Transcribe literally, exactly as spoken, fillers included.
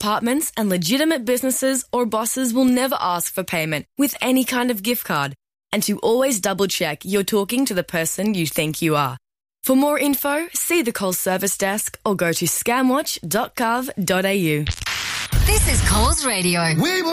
departments and legitimate businesses or bosses will never ask for payment with any kind of gift card. And to always double check you're talking to the person you think you are. For more info, see the Coles Service Desk or go to scamwatch dot gov dot a u. This is Coles Radio. We will